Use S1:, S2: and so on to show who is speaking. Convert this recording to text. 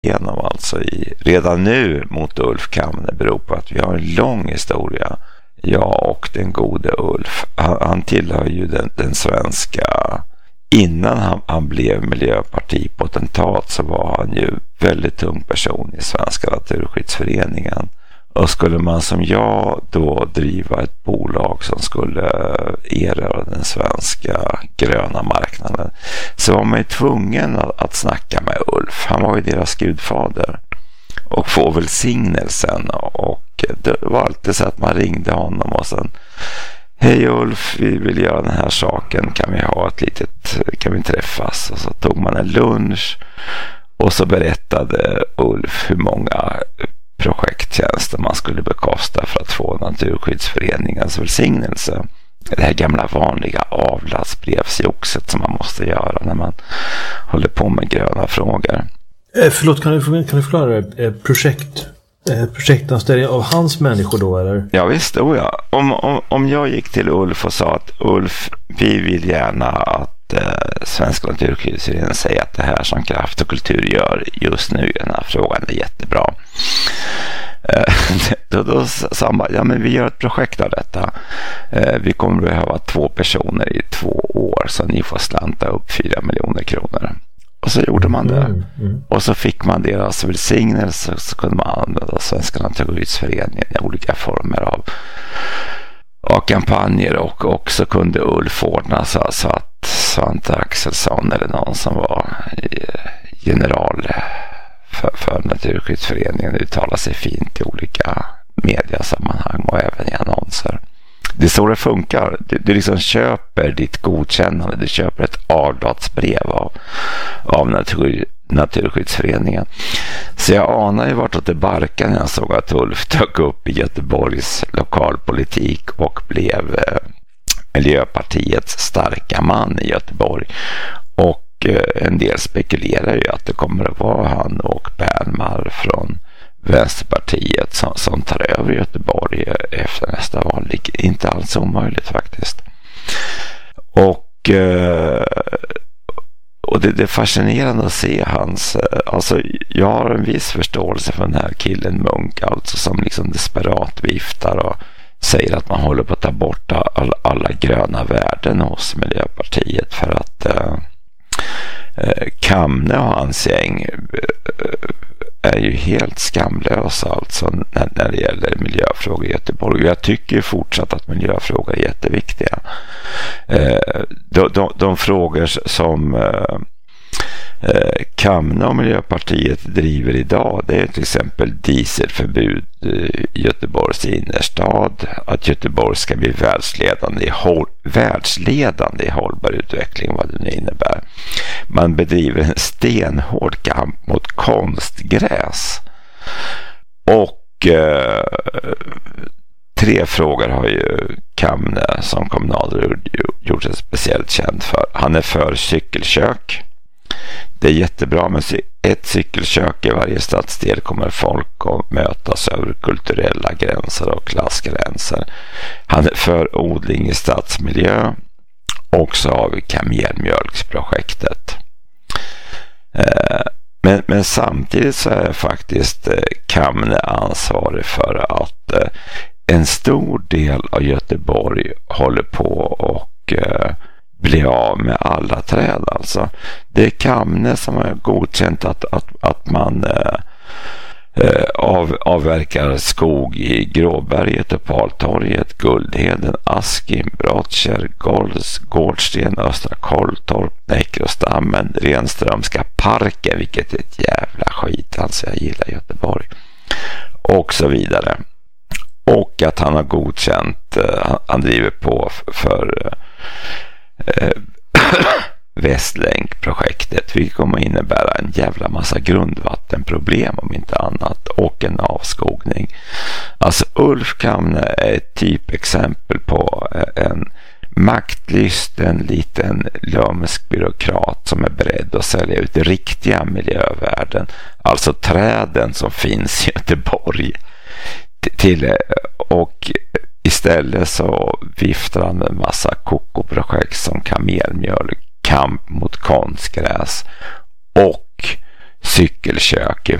S1: igenom alltså redan nu mot Ulf Kamne beror på att vi har en lång historia. Jag och den gode Ulf. Han tillhör ju den svenska... Innan han blev miljöpartipotentat så var han ju väldigt tung person i Svenska Naturskyddsföreningen. Och skulle man som jag då driva ett bolag som skulle erövra den svenska gröna marknaden, så var man ju tvungen att snacka med Ulf. Han var ju deras gudfader och få välsignelsen, och det var alltid så att man ringde honom och sen: hej Ulf, vi vill göra den här saken, kan vi träffas? Och så tog man en lunch och så berättade Ulf hur många projekttjänster man skulle bekosta för att få Naturskyddsföreningens välsignelse. Det här gamla vanliga avlatsbrevsjoxet som man måste göra när man håller på med gröna frågor.
S2: Förlåt, kan du förklara projektanställning av hans människor då, eller?
S1: Ja visst, om jag gick till Ulf och sa att Ulf, vi vill gärna att Svenska Naturskyddsföreningen säger att det här som Kraft och Kultur gör just nu i den här frågan är jättebra. Då sa han bara, ja men vi gör ett projekt av detta. Vi kommer behöva 2 personer i 2 år, så ni får slanta upp 4 miljoner kronor. Och så gjorde man det. Och så fick man deras välsignelse, så kunde man använda Svenska Naturskyddsföreningen i olika former av kampanjer, och så kunde Ulf ordna så att Svante Axelsson eller någon som var general för Naturskyddsföreningen uttalar sig fint i olika mediasammanhang och även i annonser. Det är så det funkar. Du liksom köper ditt godkännande. Du köper ett avlatsbrev av Naturskyddsföreningen. Så jag anar ju vartåt det barkar när jag såg att Ulf tog upp i Göteborgs lokalpolitik och blev Miljöpartiets starka man i Göteborg. Och en del spekulerar ju att det kommer att vara han och Bernmar från Vänsterpartiet som tar över Göteborg efter nästa val. Inte alls omöjligt faktiskt. Och det är fascinerande att se hans... Alltså jag har en viss förståelse för den här killen Munk, alltså som liksom desperat viftar och säger att man håller på att ta bort alla gröna värden hos Miljöpartiet för att Kamne och hans gäng är ju helt skamlösa alltså när det gäller miljöfrågor i Göteborg. Jag tycker fortsatt att miljöfrågor är jätteviktiga. De frågor som Kamne och Miljöpartiet driver idag, det är till exempel dieselförbud i Göteborgs innerstad, att Göteborg ska bli världsledande i hållbar utveckling, vad det nu innebär. Man bedriver en stenhård kamp mot konstgräs. Och 3 frågor har ju Kamne som kommunalråd gjort sig speciellt känd för. Han är för cykelkök. Det är jättebra med ett cykelkök i varje stadsdel, kommer folk att mötas över kulturella gränser och klassgränser. Han är för odling i stadsmiljö, och så har vi kamelmjölksprojektet. Men samtidigt så är faktiskt Kamne ansvarig för att en stor del av Göteborg håller på och bli av med alla träd alltså. Det är Kamne som har godkänt att man avverkar skog i Gråberget, Paltorget, Guldheden, Askim, Brottskär, Gårdsten, Östra Kolltorp, Näckrostammen, Renströmska parken, vilket är ett jävla skit alltså, jag gillar Göteborg, och så vidare. Och att han har godkänt, han driver på för Västlänk-projektet, vilket kommer att innebära en jävla massa grundvattenproblem om inte annat, och en avskogning. Alltså Ulf Kamne är ett typexempel på en maktlysten liten lömsk byråkrat som är beredd att sälja ut riktiga miljövärden, alltså träden som finns i Göteborg till, och istället så viftar han med en massa kokoprojekt som kamelmjölk, kamp mot konstgräs och cykelkök i